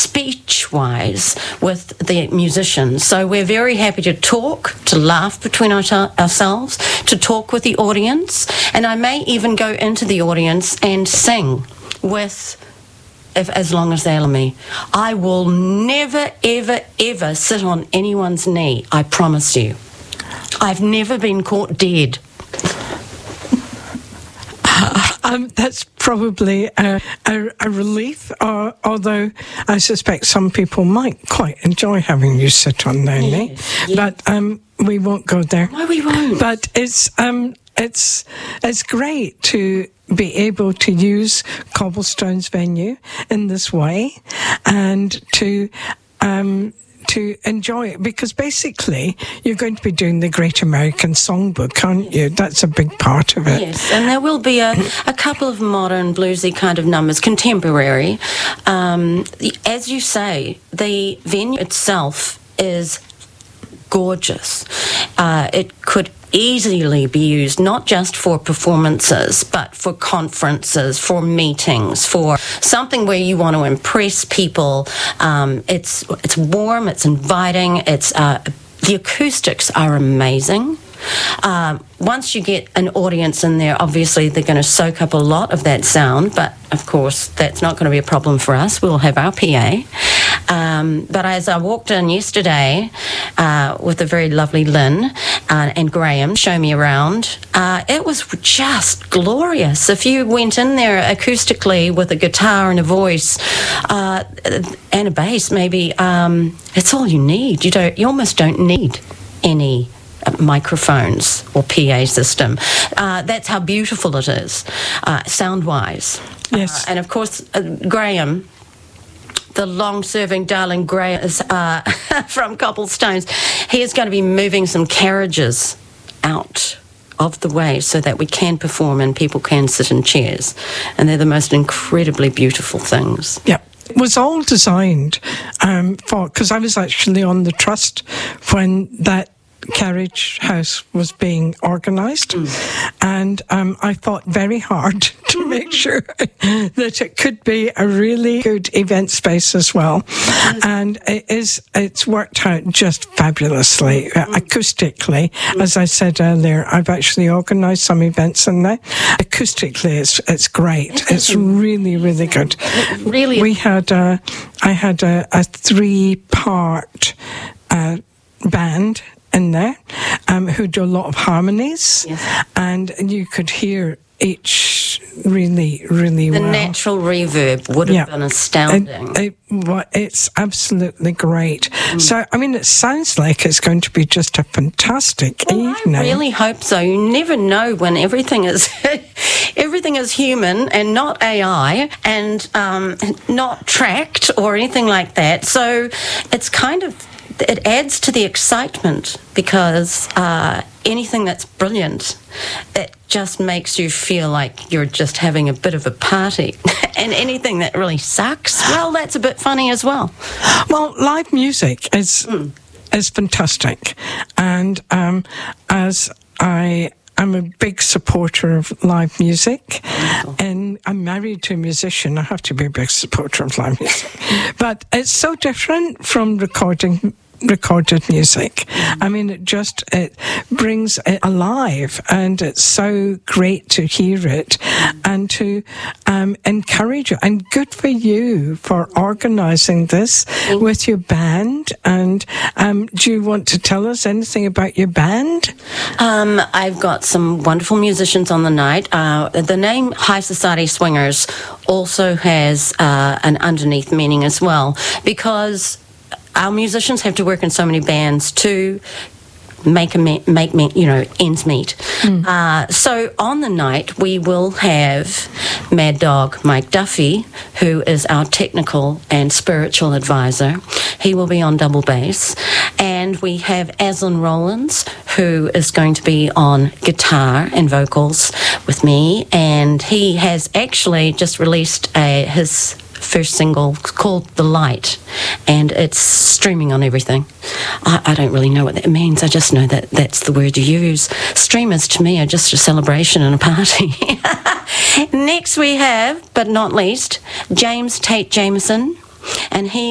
speech-wise with the musicians. So we're very happy to talk, to laugh between ourselves, to talk with the audience, and I may even go into the audience and sing with, as long as they allow me. I will never, ever, ever sit on anyone's knee, I promise you. I've never been caught dead. That's probably a relief, although I suspect some people might quite enjoy having you sit on their knee. Yes. But we won't go there. No, we won't. But it's great to be able to use Cobblestone's venue in this way, and to enjoy it, because basically you're going to be doing the Great American Songbook, aren't you? That's a big part of it. Yes, and there will be a couple of modern bluesy kind of numbers, contemporary. As you say, the venue itself is gorgeous. It could easily be used not just for performances, but for conferences, for meetings, for something where you want to impress people. It's warm, it's inviting, the acoustics are amazing. Once you get an audience in there, obviously they're going to soak up a lot of that sound, but of course that's not going to be a problem for us. We'll have our PA. But as I walked in yesterday with the very lovely Lynn and Graham show me around, it was just glorious. If you went in there acoustically with a guitar and a voice and a bass, maybe it's all you need. You almost don't need any microphones or PA system. That's how beautiful it is, sound-wise. Yes. And of course, Graham, the long-serving darling Graham is from Cobblestones, he is going to be moving some carriages out of the way so that we can perform and people can sit in chairs. And they're the most incredibly beautiful things. Yeah. It was all designed because I was actually on the trust when that carriage house was being organised, and I thought very hard to make sure that it could be a really good event space as well, and it's worked out just fabulously acoustically. As I said earlier, I've actually organised some events in there. Acoustically, it's great. It's really, really good. Really, I had a 3-part band in there who do a lot of harmonies, yes. And you could hear each really, really well. The natural reverb would have been astounding. It's absolutely great. So, I mean, it sounds like it's going to be just a fantastic evening. I really hope so. You never know when everything is human and not AI and not tracked or anything like that. So it's it adds to the excitement, because anything that's brilliant, it just makes you feel like you're just having a bit of a party. And anything that really sucks, well, that's a bit funny as well. Well, live music is fantastic. And as I'm a big supporter of live music, and I'm married to a musician. I have to be a big supporter of live music. But it's so different from recorded music. I mean, it brings it alive, and it's so great to hear it and to encourage it. And good for you for organising this with your band. And do you want to tell us anything about your band? I've got some wonderful musicians on the night. The name High Society Swingers also has an underneath meaning as well, because our musicians have to work in so many bands to make ends meet. So on the night we will have Mad Dog Mike Duffy, who is our technical and spiritual advisor. He will be on double bass, and we have Aslan Rollins, who is going to be on guitar and vocals with me, and he has actually just released his first single called The Light, and it's streaming on everything. I don't really know what that means. I just know that that's the word you use. Streamers to me are just a celebration and a party. Next we have, but not least, James Tate Jameson, and he